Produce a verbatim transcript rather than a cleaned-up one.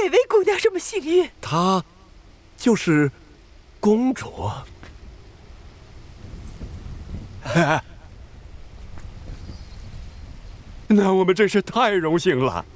哪位姑娘这么幸运？ 她，就是公主。那我们真是太荣幸了。